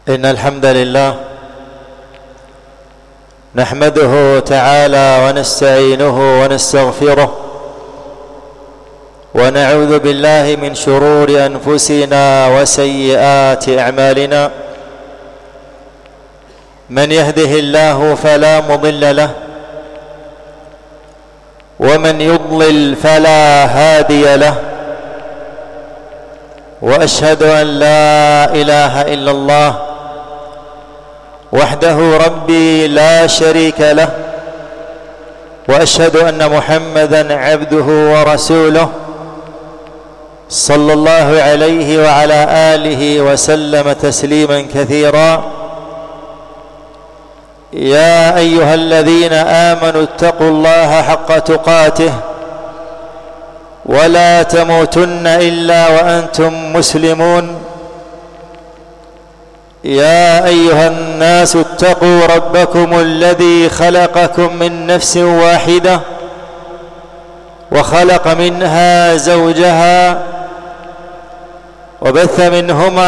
إن الحمد لله نحمده تعالى ونستعينه ونستغفره ونعوذ بالله من شرور أنفسنا وسيئات أعمالنا. من يهده الله فلا مضل له ومن يضلل فلا هادي له، وأشهد أن لا إله إلا الله وحده ربي لا شريك له، وأشهد أن محمدًا عبده ورسوله صلى الله عليه وعلى آله وسلم تسليمًا كثيرًا. يا أيها الذين آمنوا اتقوا الله حق تقاته ولا تموتن إلا وأنتم مسلمون. يا أيها الناس اتقوا ربكم الذي خلقكم من نفس واحدة وخلق منها زوجها وبث منهما